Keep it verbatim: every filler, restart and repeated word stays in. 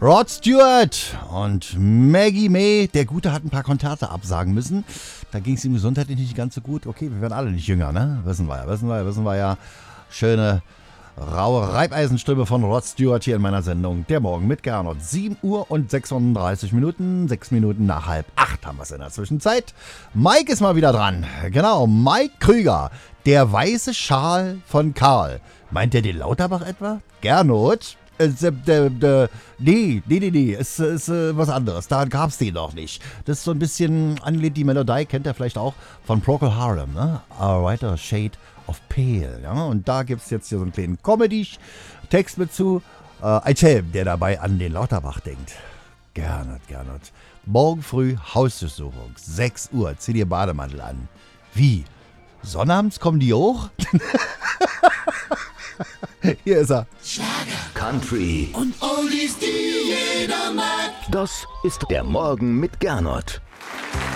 Rod Stewart und Maggie May. Der Gute hat ein paar Konzerte absagen müssen. Da ging es ihm gesundheitlich nicht ganz so gut. Okay, wir werden alle nicht jünger, ne? Wissen wir ja, wissen wir ja, wissen wir ja. Schöne, raue Reibeisenstimme von Rod Stewart hier in meiner Sendung. Der Morgen mit Gernot. sieben Uhr und sechsunddreißig Minuten. sechs Minuten nach halb acht haben wir es in der Zwischenzeit. Mike ist mal wieder dran. Genau, Mike Krüger. Der weiße Schal von Karl. Meint der den Lauterbach etwa? Gernot? Äh, äh, äh, äh, nee, nee, nee, nee. Es ist äh, was anderes. Da gab es den noch nicht. Das ist so ein bisschen angelehnt, die Melodie kennt ihr vielleicht auch von Procol Harum, ne? A Whiter Shade of Pale, ja, und da gibt es jetzt hier so einen kleinen Comedy-Text mit zu. Äh, ein Schelm, der dabei an den Lauterbach denkt. Gernot, Gernot. Morgen früh Hausdurchsuchung, sechs Uhr, zieh dir Bademantel an. Wie? Sonnabends kommen die hoch? Hier ist er. Schlager, Country und Oldies, die jeder mag. Das ist der Morgen mit Gernot.